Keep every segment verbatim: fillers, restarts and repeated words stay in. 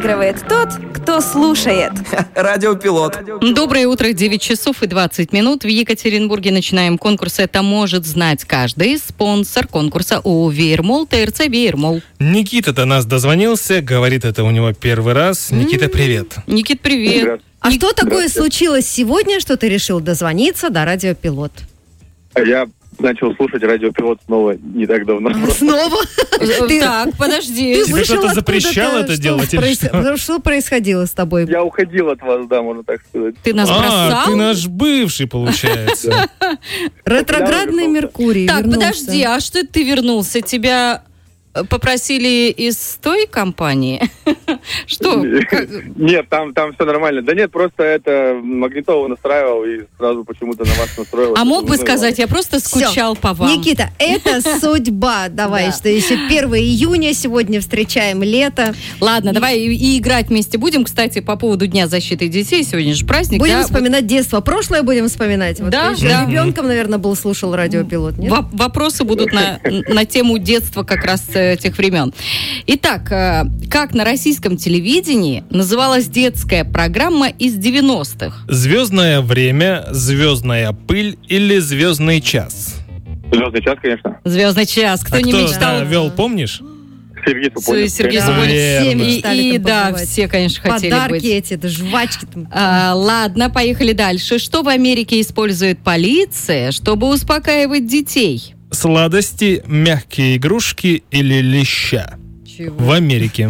Выигрывает тот, кто слушает. Радиопилот. Доброе утро, девять часов и двадцать минут. В Екатеринбурге начинаем конкурс «Это может знать каждый». Спонсор конкурса ООО «Веермол», ТРЦ «Веермол». Никита до нас дозвонился, говорит, это у него первый раз. Никита, привет. Никит, привет. А Ник... что такое случилось сегодня, что ты решил дозвониться до Радиопилот? Я начал слушать Радиопилот снова не так давно. Снова? Так, подожди. Тебе кто-то запрещал это делать или что? Что происходило с тобой? Я уходил от вас, да, можно так сказать. Ты нас бросал? А, ты наш бывший, получается. Ретроградный Меркурий. Так, подожди, а что ты вернулся? Тебя попросили из той компании? Что? Нет, там, там все нормально. Да нет, просто это Магнитова настраивал и сразу почему-то на вас настроил. А мог бы сказать, я просто скучал по вам. Никита, это судьба. Давай, что еще первого июня, сегодня встречаем лето. Ладно, давай и играть вместе будем. Кстати, по поводу Дня защиты детей, сегодня же праздник. Будем вспоминать детство. Прошлое будем вспоминать. Да, да. Ребенком, наверное, был, слушал Радиопилот, нет? Вопросы будут на, на тему детства как раз тех времен. Итак, как на российском телевидении называлась детская программа из девяностых? «Звездное время», «Звездная пыль» или «Звездный час»? «Звездный час», конечно. «Звездный час». Кто а не кто, мечтал? Да, вел, помнишь? Сергей Супонин. Сергей да, Супонин. Все мечтали И, и там да, побывать. все, конечно, хотели Подарки быть. эти, да, жвачки. Там. А, ладно, поехали дальше. Что в Америке использует полиция, чтобы успокаивать детей? Сладости, мягкие игрушки или леща? Чего? В Америке.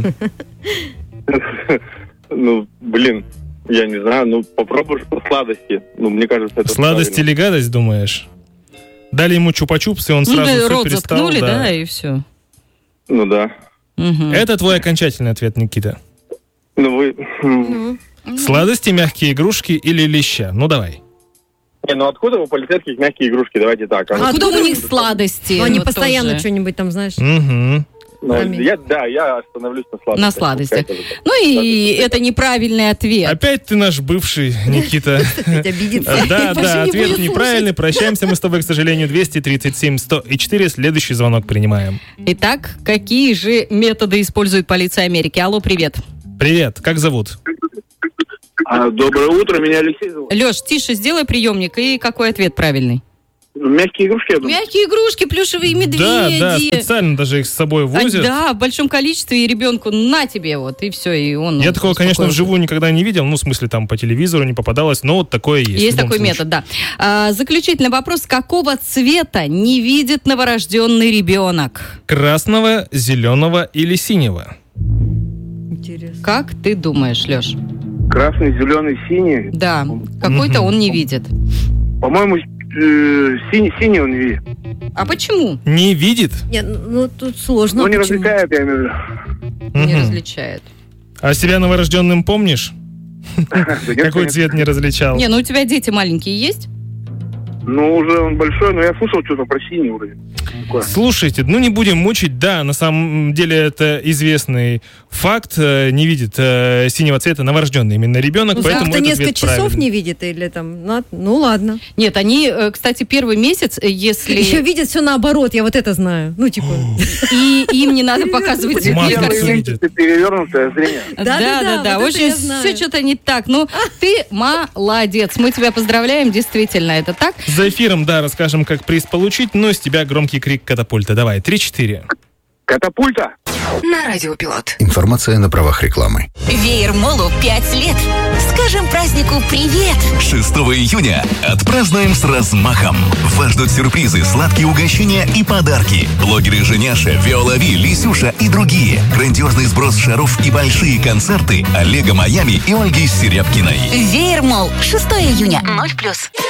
Ну, блин, я не знаю, ну попробуй сладости. Ну, мне кажется, это Сладости или гадость, думаешь? Дали ему чупа-чупс, и он Ну, сразу да, все рот перестал. заткнули, да. да, и все. Ну да. Угу. Это твой окончательный ответ, Никита. Ну вы... Ну. Сладости, мягкие игрушки или леща? Ну, давай. Не, ну откуда у полицейских мягкие игрушки? Давайте так. А откуда откуда у них сладости? Ну, они Вот постоянно тоже. что-нибудь там, знаешь. Угу. Ну, я, да, я остановлюсь на сладостях. На сладостях. Пускай Ну и это неправильный ответ. Опять ты наш бывший, Никита. Ведь обидится. Да, Больше да, не ответ будет неправильный. Прощаемся мы с тобой, к сожалению. двести тридцать семь сто четыре. Следующий звонок принимаем. Итак, какие же методы использует полиция Америки? Алло, привет. Привет, как зовут? А, доброе утро, меня Алексей зовут. Леш, тише, сделай приемник. И какой ответ правильный? Мягкие игрушки, я думаю. Мягкие игрушки, плюшевые медведи. Да, да, специально даже их с собой А, возят. да, в большом количестве, и ребенку на тебе вот, и все, и он... Я такого, конечно, успокоился. вживую никогда не видел, ну, в смысле, там по телевизору не попадалось, но вот такое есть. Есть в любом такой случае. метод, да. А, заключительный вопрос. Какого цвета не видит новорожденный ребенок? Красного, зеленого или синего? Интересно. Как ты думаешь, Леш? Красный, зеленый, синий. Да, какой-то Мгм. он не видит. По-моему, э, синий, синий он видит. А почему Не видит? Нет, ну тут сложно. Ну, не почему? различает, я имею в виду. не Мгм. различает? А себя новорожденным помнишь? Да нет, Какой конечно. цвет не различал? Не, ну у тебя дети маленькие есть? Ну, уже он большой, но я слушал что-то про синий вроде. Такое. Слушайте, ну не будем мучить, да, на самом деле это известный факт, э, не видит э, синего цвета новорожденный именно ребенок, Ну, поэтому как-то этот несколько ответ часов правильный. не видит или там... Ну, ну ладно. Нет, они, э, кстати, первый месяц, э, если... Еще видит все наоборот, я вот это знаю. Ну, типа... И им не надо показывать Мало цветные кто картинки. видит. Перевернутое зрение. Да, Да-да-да, да, да. вот В это общем, я знаю. все что-то не так. Ну, ты молодец. Мы тебя поздравляем, действительно, это так. За эфиром, да, расскажем, как приз получить, но с тебя громкий крик катапульта. Давай, три-четыре. Катапульта! На Радиопилот. Информация на правах рекламы. Веермолу пять лет. Скажем празднику привет. шестого июня отпразднуем с размахом. Вас ждут сюрпризы, сладкие угощения и подарки. Блогеры Женяша, Виола Ви, Лисюша и другие. Грандиозный сброс шаров и большие концерты Олега Майами и Ольги Серябкиной. Веермол. шестого июня. ноль плюс.